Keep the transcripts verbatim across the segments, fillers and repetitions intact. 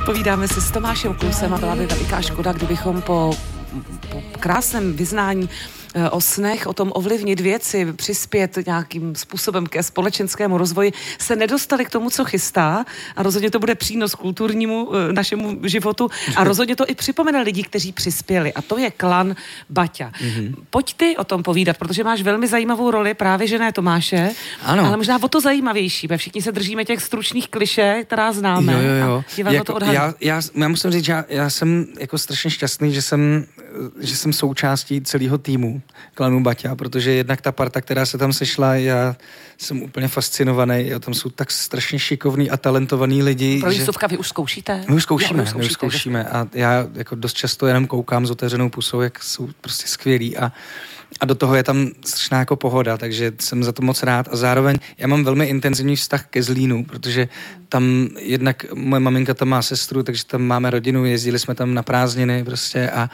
Povídáme si s Tomášem Klusem a byla by veliká škoda, kdybychom po, po krásném vyznání o snech, o tom ovlivnit věci, přispět nějakým způsobem ke společenskému rozvoji, se nedostali k tomu, co chystá, a rozhodně to bude přínos kulturnímu našemu životu a rozhodně to i připomene lidi, kteří přispěli, a to je klan Baťa. Mm-hmm. Pojď ty o tom povídat, protože máš velmi zajímavou roli, právě že ne Tomáše, ano. Ale možná o to zajímavější, protože všichni se držíme těch stručných klišé, která známe. Jo, jo, jo. Jako, to já, já, já musím říct, že já, já jsem jako strašně šťastný, že jsem, že jsem součástí celého týmu klanu Baťa, protože jednak ta parta, která se tam sešla, já jsem úplně fascinovaný, a tam jsou tak strašně šikovní a talentovaní lidi. Pro Justovka vy už zkoušíte? My už zkoušíme, jo, my už zkoušíme a já jako dost často jenom koukám s otevřenou pusou, jak jsou prostě skvělí a A do toho je tam strašná jako pohoda, takže jsem za to moc rád. A zároveň já mám velmi intenzivní vztah ke Zlínu, protože tam jednak moje maminka tam má sestru, takže tam máme rodinu, jezdili jsme tam na prázdniny prostě a,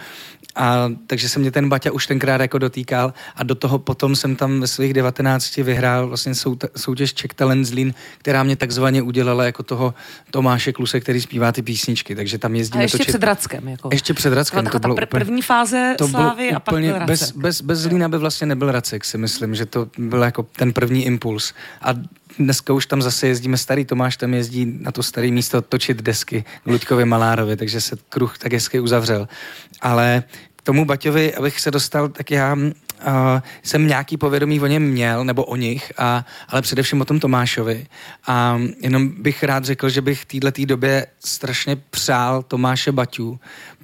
a takže se mě ten Baťa už tenkrát jako dotýkal a do toho potom jsem tam ve svých devatenácti vyhrál vlastně sou, soutěž Czech Talent Zlín, která mě takzvaně udělala jako toho Tomáše Kluse, který zpívá ty písničky, takže tam jezdíme. A ještě točit. před Radskem. Jako. Ještě před Radskem. To byla pr- první fáze to slávy a pak byl bez, bez, bez Zlína by vlastně nebyl Racek, si myslím, že to byl jako ten první impuls. A dneska už tam zase jezdíme, starý Tomáš tam jezdí na to staré místo točit desky Luďkovi Malárovi, takže se kruh tak hezky uzavřel. Ale k tomu Baťovi, abych se dostal, tak já uh, jsem nějaký povědomí o něm měl, nebo o nich, a, ale především o tom Tomášovi. A jenom bych rád řekl, že bych v této době strašně přál Tomáše Baťu,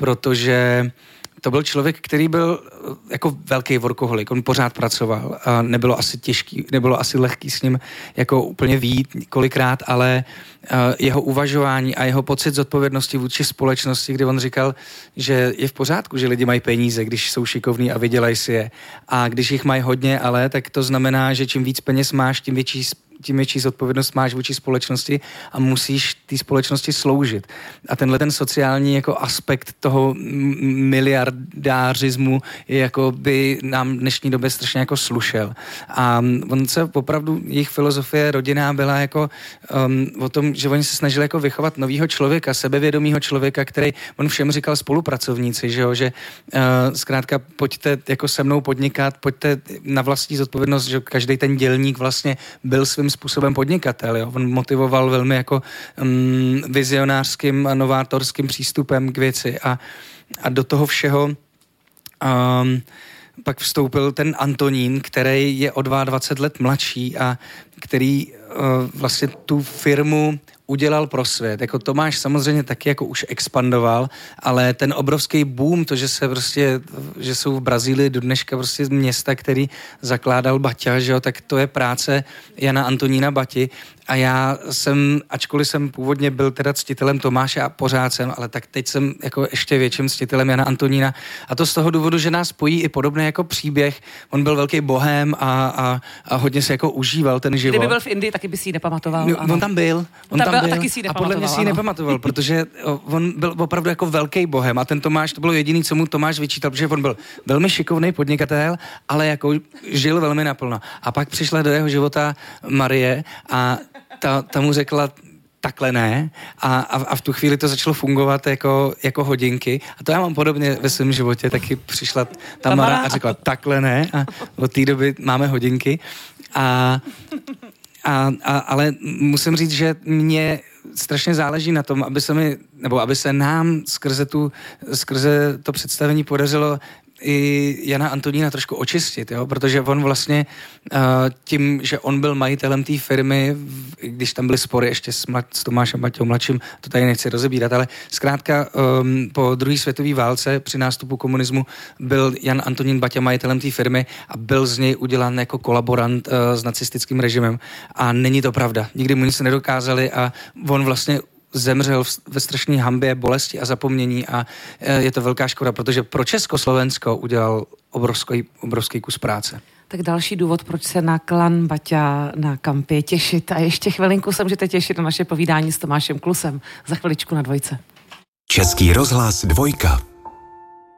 protože to byl člověk, který byl jako velký workoholik, on pořád pracoval a nebylo asi těžký, nebylo asi lehký s ním jako úplně vyjít kolikrát, ale jeho uvažování a jeho pocit zodpovědnosti vůči společnosti, kdy on říkal, že je v pořádku, že lidi mají peníze, když jsou šikovní a vydělají si je. A když jich mají hodně, ale tak to znamená, že čím víc peněz máš, tím větší tím větší zodpovědnost máš vůči společnosti a musíš té společnosti sloužit. A tenhle ten sociální jako aspekt toho miliardářismu je jako by nám v dnešní době strašně jako slušel. A on se opravdu, jejich filozofie rodinná byla jako um, o tom, že oni se snažili jako vychovat novýho člověka, sebevědomýho člověka, který, on všem říkal spolupracovníci, že jo, že uh, zkrátka pojďte jako se mnou podnikat, pojďte na vlastní zodpovědnost, že každý ten dělník vlastně byl svým způsobem podnikatel. Jo. On motivoval velmi jako um, vizionářským a novátorským přístupem k věci a, a do toho všeho um, pak vstoupil ten Antonín, který je o dvacet dva let mladší a který uh, vlastně tu firmu udělal pro svět. Jako Tomáš samozřejmě taky jako už expandoval, ale ten obrovský boom, to, že se prostě, že jsou v Brazílii do dneška prostě města, který zakládal Baťa, že jo, tak to je práce Jana Antonína Bati. A já jsem, ačkoliv jsem původně byl teda ctitelem Tomáše a pořád jsem, ale tak teď jsem jako ještě větším ctitelem Jana Antonína. A to z toho důvodu, že nás spojí i podobný jako příběh. On byl velký bohém a, a, a hodně se jako užíval ten život. Kdyby byl v Indii, taky by si ji nepamatoval. No, on tam byl. On tam, tam byl, byl taky si ji a podle mě si ji nepamatoval, protože on byl opravdu jako velký bohem a ten Tomáš, to bylo jediný, co mu Tomáš vyčítal, protože on byl velmi šikovný podnikatel, ale jako žil velmi naplno. A pak přišla do jeho života Marie a ta, ta mu řekla, takhle ne. A, a, a v tu chvíli to začalo fungovat jako, jako hodinky. A to já mám podobně ve svém životě. Taky přišla Tamara a řekla, takhle ne. A od té doby máme hodinky. A, a, a, ale musím říct, že mě strašně záleží na tom, aby se mi, nebo aby se nám skrze, tu, skrze to představení podařilo i Jana Antonína trošku očistit, jo? Protože on vlastně uh, tím, že on byl majitelem té firmy, když tam byly spory ještě s, mlad, s Tomášem Baťou mladším, to tady nechci rozebírat, ale zkrátka um, po druhé světové válce při nástupu komunismu byl Jan Antonín Baťa majitelem té firmy a byl z něj udělán jako kolaborant uh, s nacistickým režimem. A není to pravda. Nikdy mu nic nedokázali a on vlastně zemřel ve strašné hanbě, bolesti a zapomnění a je to velká škoda, protože pro Československo udělal obrovský, obrovský kus práce. Tak další důvod, proč se na klan Baťa na kampě těšit. A ještě chvilinku se můžete těšit na naše povídání s Tomášem Klusem. Za chviličku na Dvojce. Český rozhlas Dvojka.